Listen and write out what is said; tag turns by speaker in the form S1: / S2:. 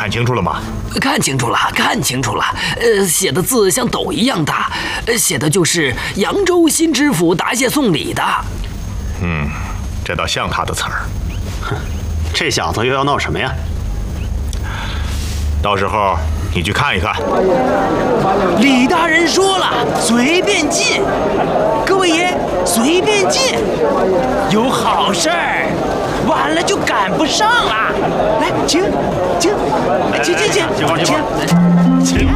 S1: 看清楚了吗？
S2: 看清楚了，看清楚了。写的字像斗一样大，写的就是扬州新知府答谢送礼的。
S1: 这倒像他的词儿。
S3: 哼，这小子又要闹什么呀？
S1: 到时候你去看一看。
S4: 李大人说了，随便进。各位爷，随便进。有好事儿，晚了就赶不上了。来，请，请，请。